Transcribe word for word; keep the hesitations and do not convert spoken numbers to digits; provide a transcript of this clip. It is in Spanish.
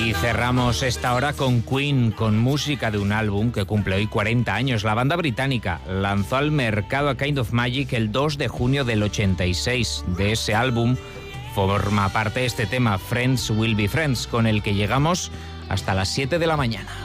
Y cerramos esta hora con Queen, con música de un álbum que cumple hoy cuarenta años. La banda británica lanzó al mercado A Kind of Magic el dos de junio del ochenta y seis. De ese álbum forma parte este tema, Friends Will Be Friends, con el que llegamos hasta las siete de la mañana.